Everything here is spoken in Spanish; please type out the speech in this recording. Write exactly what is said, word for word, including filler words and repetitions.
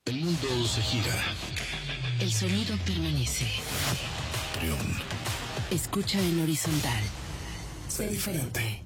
El mundo se gira. El sonido permanece. Trión. Escucha en horizontal. Sé diferente.